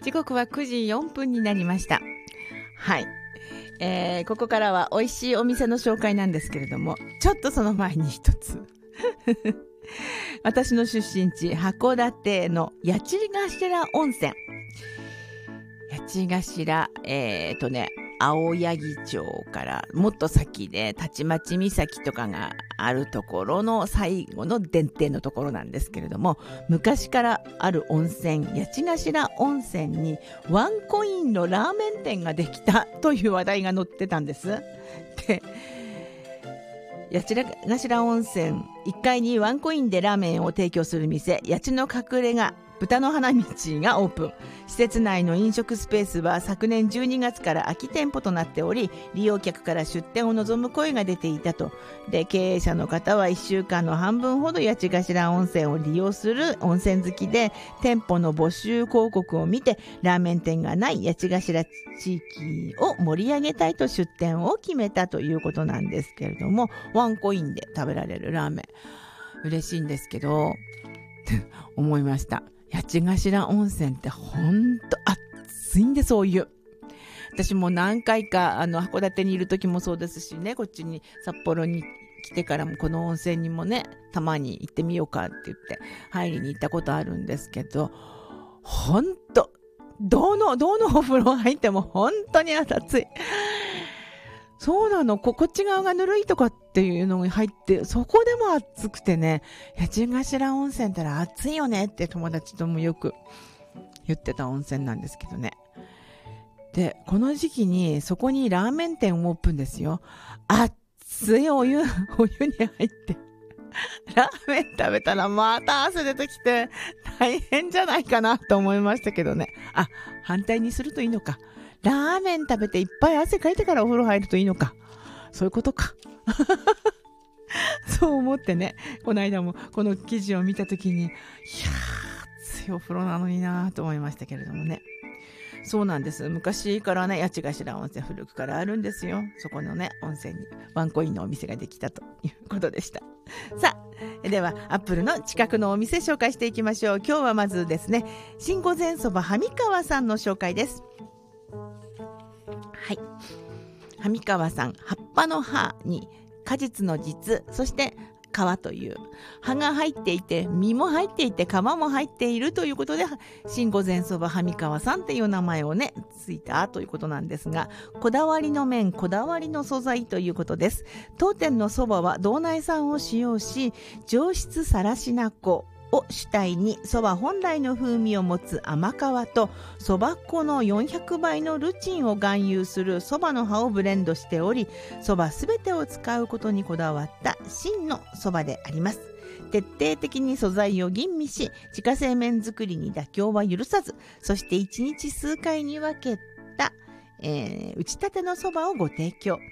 時刻は9時4分になりました。はい、ここからは美味しいお店の紹介なんですけれども、ちょっとその前に一つ私の出身地函館の八頭温泉、八頭青柳町からもっと先で立町岬とかがあるところの最後の伝承のところなんですけれども、昔からある温泉八頭温泉にワンコインのラーメン店ができたという話題が載ってたんです。で、八頭温泉1階にワンコインでラーメンを提供する店、八千の隠れ家豚の花道がオープン。施設内の飲食スペースは昨年12月から空き店舗となっており、利用客から出店を望む声が出ていたと。で、経営者の方は1週間の半分ほど八頭温泉を利用する温泉好きで、店舗の募集広告を見てラーメン店がない八頭地域を盛り上げたいと出店を決めたということなんですけれども、ワンコインで食べられるラーメン嬉しいんですけど思いました。八頭温泉ってほんと暑いんで、そういう。私も何回か函館にいる時もそうですしね、こっちに札幌に来てからもこの温泉にもね、たまに行ってみようかって言って入りに行ったことあるんですけど、ほんとどのお風呂入っても本当に暑い。そうなの、こっち側がぬるいとかっていうのに入って、そこでも暑くてね、八頭温泉ったら暑いよねって友達ともよく言ってた温泉なんですけどね。で、この時期にそこにラーメン店オープンですよ。熱いお湯に入ってラーメン食べたらまた汗出てきて大変じゃないかなと思いましたけどね。反対にするといいのか。ラーメン食べていっぱい汗かいてからお風呂入るといいのか。そういうことか。そう思ってね、この間もこの記事を見たときに、いやー、暑いお風呂なのになと思いましたけれどもね。そうなんです。昔からね、八頭温泉古くからあるんですよ。そこのね、温泉にワンコインのお店ができたということでした。さあ、ではアップルの近くのお店紹介していきましょう。今日はまずですね、新御前そば上川さんの紹介です。はい、上川さん、葉っぱの葉に果実の実、そして皮という葉が入っていて、実も入っていて、皮も入っているということで、新御前そば上川さんっていう名前をねついたということなんですが、こだわりの麺、こだわりの素材ということです。当店のそばは道内産を使用し、上質さらしな粉を主体にそば本来の風味を持つ甘皮とそば粉の400倍のルチンを含有するそばの葉をブレンドしており、そばすべてを使うことにこだわった真のそばであります。徹底的に素材を吟味し、自家製麺作りに妥協は許さず、そして1日数回に分けた打ちたてのそばをご提供。